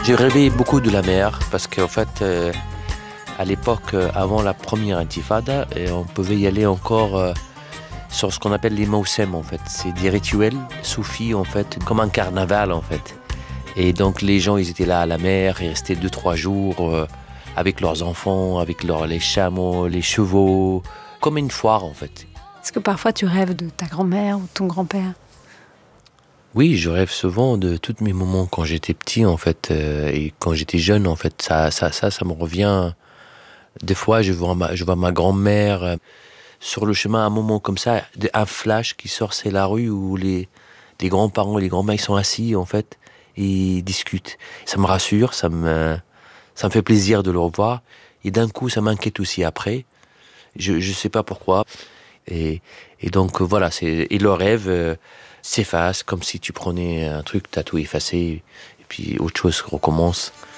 J'ai rêvé beaucoup de la mer parce qu'en fait, à l'époque, avant la première intifada, on pouvait y aller encore sur ce qu'on appelle les mawsem en fait. C'est des rituels soufis en fait, comme un carnaval en fait. Et donc les gens, ils étaient là à la mer, ils restaient 2-3 jours avec leurs enfants, avec les chameaux, les chevaux, comme une foire en fait. Est-ce que parfois tu rêves de ta grand-mère ou de ton grand-père? Oui, je rêve souvent de tous mes moments quand j'étais petit en fait et quand j'étais jeune en fait. Ça me revient. Des fois, je vois ma grand-mère sur le chemin, à un moment comme ça, un flash qui sort, c'est la rue où les grands-parents et les grands-mères ils sont assis en fait et ils discutent. Ça me rassure, ça me fait plaisir de le revoir. Et d'un coup, ça m'inquiète aussi après. Je sais pas pourquoi. Et donc voilà, et le rêve s'efface comme si tu prenais un truc, t'as tout effacé et puis autre chose recommence.